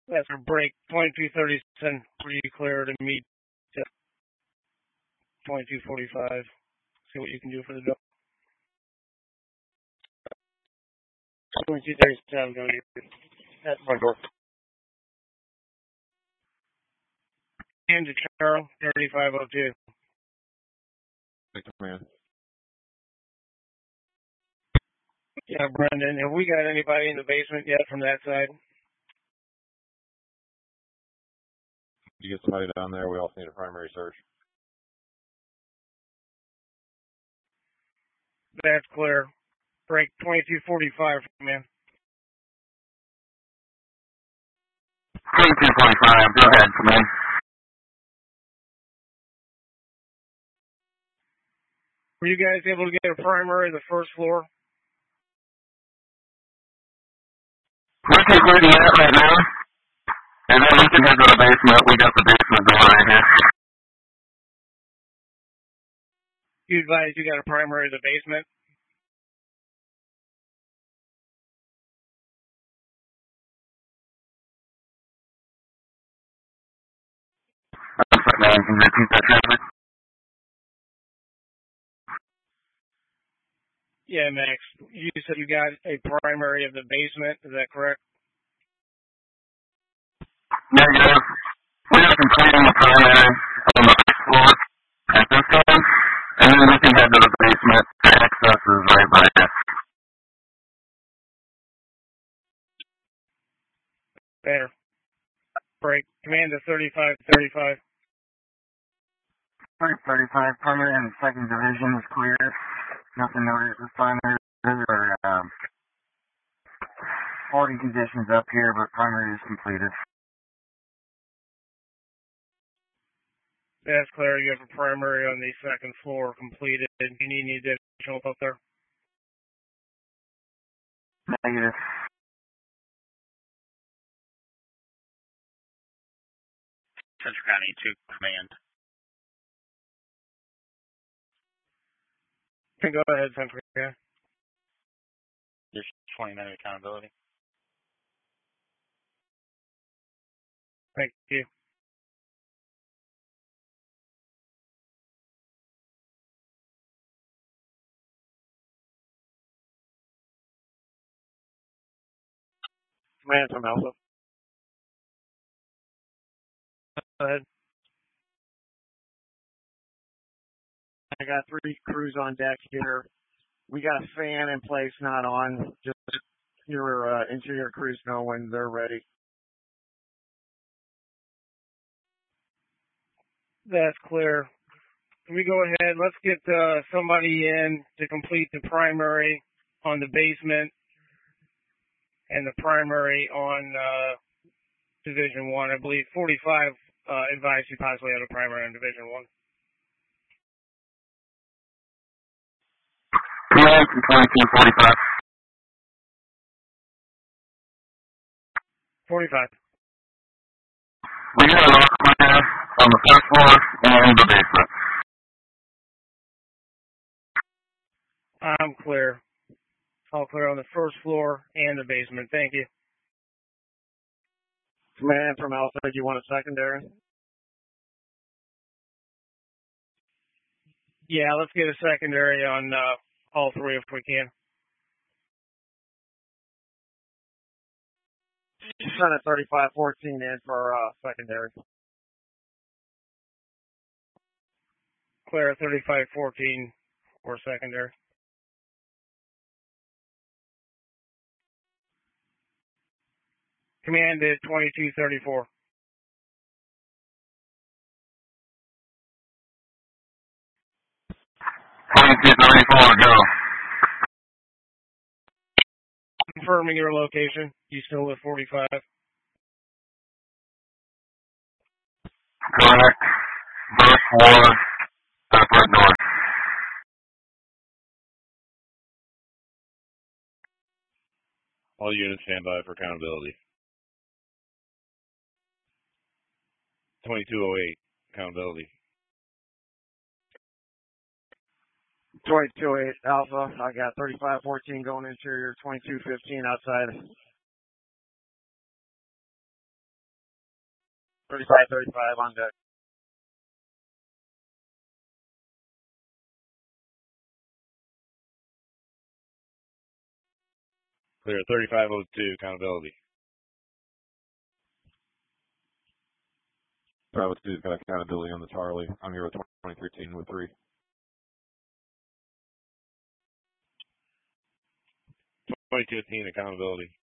That's for break 22:37 for you, Claire, to meet 22:45. See what you can do for the dog. 22:37 going to be at the front door. And to Charles, 3502. Command. Yeah, Brendan, have we got anybody in the basement yet from that side? You get somebody down there, we also need a primary search. That's clear. Break 22:45, man. 22:45, go ahead, command. Were you guys able to get a primary on the first floor? We're completing that right now. And then we can head to the basement. We got the basement door right here. You advise you got a primary in the basement? I'm sorry, man. Can you repeat that, Trevor? Yeah, Max. You said you got a primary of the basement. Is that correct? Negative. We are completing the primary on the first floor at this time. And then we can head to the basement. Access is right by us. Better. Break. Command to 3535. 35, primary and second division is clear. Nothing noted at this time. There are holding conditions up here, but primary is completed. That's clear. You have a primary on the second floor completed. Do you need any additional up there? Negative. Central County 2 Command. Go ahead, Central County. There's 20-minute accountability. Thank you. Command from Alpha. Go ahead. I got 3 crews on deck here. We got a fan in place, not on. Just your interior crews know when they're ready. That's clear. Can we go ahead? Let's get somebody in to complete the primary on the basement and the primary on Division 1. I believe 45 advised you possibly had a primary on Division 1. Command from 22:45. 45. We got an all clear on the first floor and the basement. I'm clear. All clear on the first floor and the basement. Thank you. Command from Alpha, do you want a secondary? Yeah, let's get a secondary on all 3 if we can. Send a 3514 in for secondary. Clear 3514 for secondary. Command is 2234. 22:34, go. Confirming your location. You still with 45? Correct. First floor, front door. All units stand by for accountability. 2208, accountability. 22-8 Alpha, I got 3514 going interior, 2215 outside. 35 on deck. Clear 3502, accountability. 502's got accountability on the Charlie. I'm here with 2013 with 3. 2015, accountability.